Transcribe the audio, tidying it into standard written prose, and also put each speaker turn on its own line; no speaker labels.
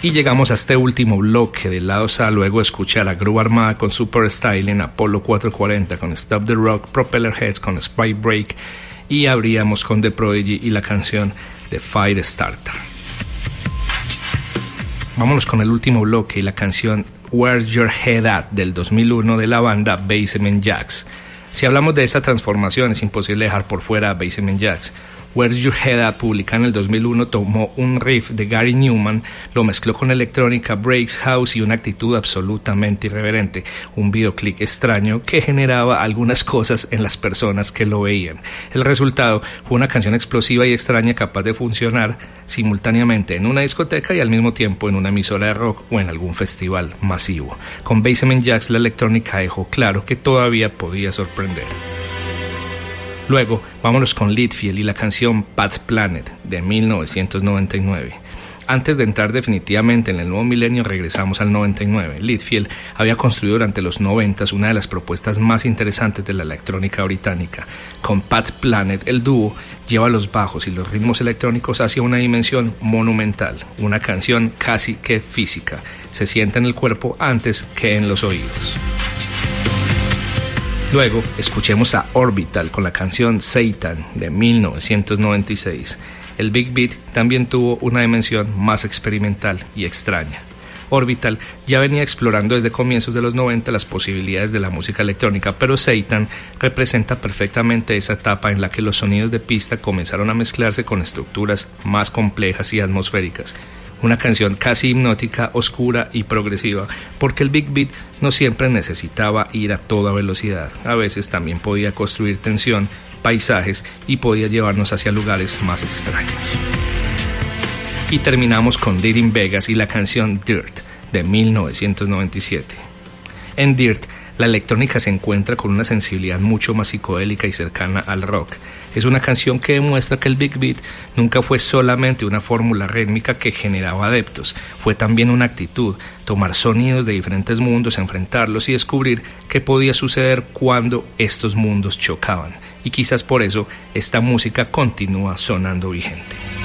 Y llegamos a este último bloque del lado A, luego de escuchar a Groove Armada con Super Styling, Apollo 440 con Stop the Rock, Propeller Heads con Spike Break, y abríamos con The Prodigy y la canción The Fire Starter. Vámonos con el último bloque y la canción Where's Your Head At del 2001 de la banda Basement Jaxx. Si hablamos de esa transformación, es imposible dejar por fuera a Basement Jaxx. Where's Your Head At, publicada en el 2001, tomó un riff de Gary Newman, lo mezcló con electrónica, breaks, house y una actitud absolutamente irreverente, un videoclip extraño que generaba algunas cosas en las personas que lo veían. El resultado fue una canción explosiva y extraña capaz de funcionar simultáneamente en una discoteca y al mismo tiempo en una emisora de rock o en algún festival masivo. Con Basement Jaxx la electrónica dejó claro que todavía podía sorprender. Luego, vámonos con Litfield y la canción Bad Planet de 1999. Antes de entrar definitivamente en el nuevo milenio, regresamos al 99. Litfield había construido durante los 90 una de las propuestas más interesantes de la electrónica británica. Con Bad Planet, el dúo lleva los bajos y los ritmos electrónicos hacia una dimensión monumental, una canción casi que física. Se siente en el cuerpo antes que en los oídos. Luego, escuchemos a Orbital con la canción Satan de 1996. El Big Beat también tuvo una dimensión más experimental y extraña. Orbital ya venía explorando desde comienzos de los 90 las posibilidades de la música electrónica, pero Satan representa perfectamente esa etapa en la que los sonidos de pista comenzaron a mezclarse con estructuras más complejas y atmosféricas. Una canción casi hipnótica, oscura y progresiva, porque el Big Beat no siempre necesitaba ir a toda velocidad. A veces también podía construir tensión, paisajes y podía llevarnos hacia lugares más extraños. Y terminamos con Dirt in Vegas y la canción Dirt de 1997. En Dirt, la electrónica se encuentra con una sensibilidad mucho más psicodélica y cercana al rock. Es una canción que demuestra que el Big Beat nunca fue solamente una fórmula rítmica que generaba adeptos, fue también una actitud, tomar sonidos de diferentes mundos, enfrentarlos y descubrir qué podía suceder cuando estos mundos chocaban. Y quizás por eso esta música continúa sonando vigente.